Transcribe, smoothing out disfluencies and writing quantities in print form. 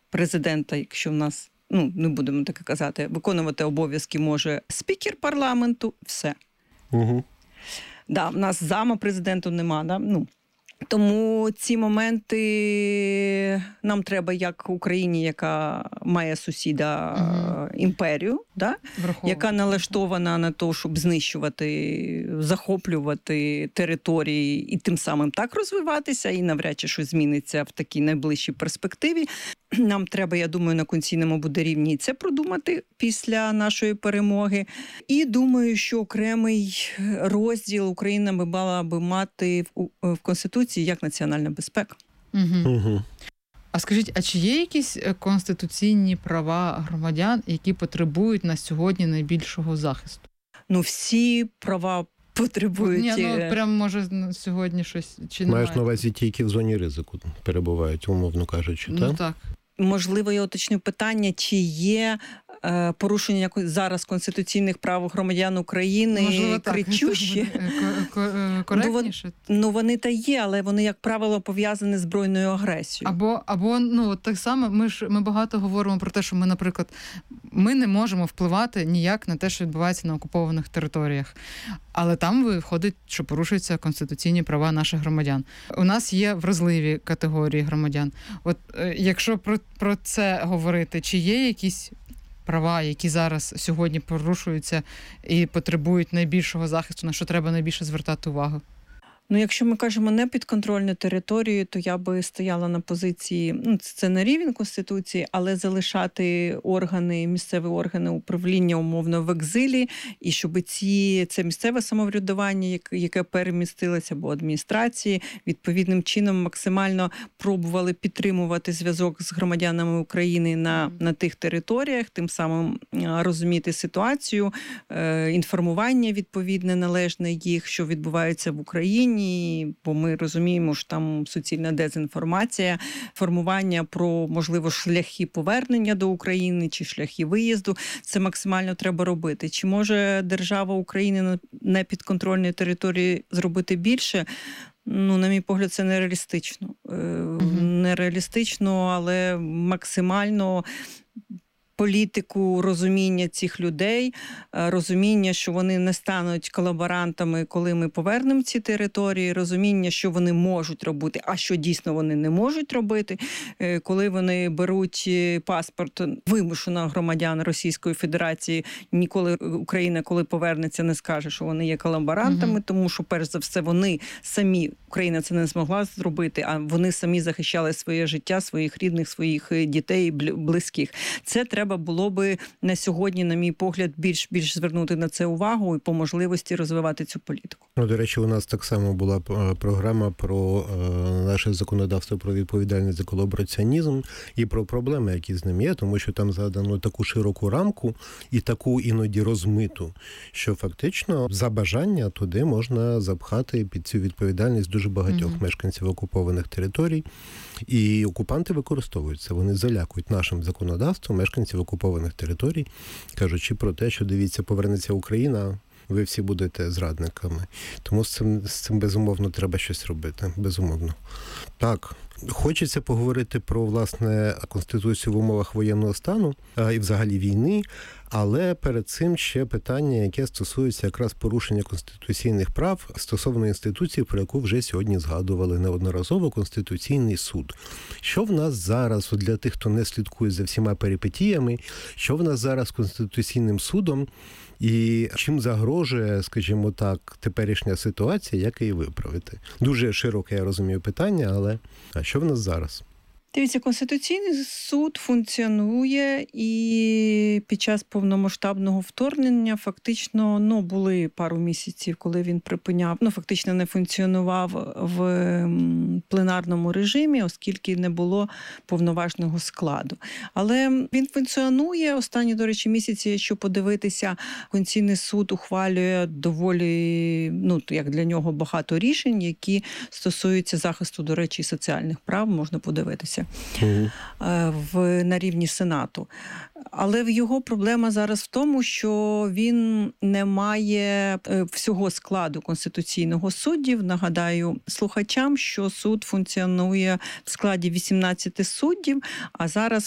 президента, якщо в нас, не будемо так казати, виконувати обов'язки може спікер парламенту, все. Угу. Да, в нас зама президенту нема, да? Тому ці моменти нам треба, як Україні, яка має сусіда імперію, да? Яка налаштована на те, щоб знищувати, захоплювати території і тим самим так розвиватися, і навряд чи щось зміниться в такій найближчій перспективі. Нам треба, я думаю, на конституційному буде рівні це продумати після нашої перемоги. І думаю, що окремий розділ Україна би мала би мати в Конституції як національна безпека. Угу. А скажіть, а чи є якісь конституційні права громадян, які потребують на сьогодні найбільшого захисту? Всі права потребують. Прям може сьогодні щось чи немає? Маєш на увазі ті, які в зоні ризику перебувають, умовно кажучи, так? Так. Можливо, я уточню питання, чи є порушення зараз конституційних прав громадян України, можливо, кричущі? Коректніше? Вони та є, але вони, як правило, пов'язані з збройною агресією. Або так само, ми багато говоримо про те, що ми, наприклад, ми не можемо впливати ніяк на те, що відбувається на окупованих територіях. Але там виходить, що порушуються конституційні права наших громадян. У нас є вразливі категорії громадян. От якщо про це говорити, чи є якісь права, які зараз сьогодні порушуються і потребують найбільшого захисту, на що треба найбільше звертати увагу? Якщо ми кажемо не підконтрольну територію, то я би стояла на позиції, це на рівень Конституції, але залишати місцеві органи управління умовно в екзилі, і щоб це місцеве самоврядування, яке перемістилося, або адміністрації, відповідним чином максимально пробували підтримувати зв'язок з громадянами України на тих територіях, тим самим розуміти ситуацію, інформування відповідне належне їх, що відбувається в Україні, бо ми розуміємо, що там суцільна дезінформація, формування про, можливо, шляхи повернення до України чи шляхи виїзду. Це максимально треба робити. Чи може держава України на непідконтрольній території зробити більше? На мій погляд, це нереалістично. Нереалістично, але максимально політику розуміння цих людей, розуміння, що вони не стануть колаборантами, коли ми повернемо ці території, розуміння, що вони можуть робити, а що дійсно вони не можуть робити, коли вони беруть паспорт вимушено громадян Російської Федерації, ніколи Україна, коли повернеться, не скаже, що вони є колаборантами, тому що, перш за все, вони самі, Україна це не змогла зробити, а вони самі захищали своє життя, своїх рідних, своїх дітей, близьких. Це треба було би на сьогодні, на мій погляд, більш звернути на це увагу і по можливості розвивати цю політику. До речі, у нас так само була програма про наше законодавство про відповідальність за колабораціонізм і про проблеми, які з ним є, тому що там задано таку широку рамку і таку іноді розмиту, що фактично за бажання туди можна запхати під цю відповідальність дуже багатьох мешканців окупованих територій. І окупанти використовуються, вони залякують нашим законодавством мешканців окупованих територій, кажучи про те, що, дивіться, повернеться Україна, ви всі будете зрадниками. Тому з цим безумовно треба щось робити, безумовно. Так, хочеться поговорити про, власне, Конституцію в умовах воєнного стану і взагалі війни, але перед цим ще питання, яке стосується якраз порушення конституційних прав стосовно інституції, про яку вже сьогодні згадували неодноразово, Конституційний суд. Що в нас зараз, для тих, хто не слідкує за всіма перипетіями, що в нас зараз з Конституційним судом і чим загрожує, скажімо так, теперішня ситуація, як її виправити? Дуже широке, я розумію, питання, але що в нас зараз? Дивіться, Конституційний суд функціонує, і під час повномасштабного вторгнення фактично, були пару місяців, коли він припиняв, фактично не функціонував в пленарному режимі, оскільки не було повноважного складу. Але він функціонує. Останні, до речі, місяці, якщо подивитися, Конституційний суд ухвалює доволі, як для нього, багато рішень, які стосуються захисту, до речі, соціальних прав, можна подивитися. На рівні Сенату. Але в його проблема зараз в тому, що він не має всього складу конституційного суддів. Нагадаю слухачам, що суд функціонує в складі 18 суддів, а зараз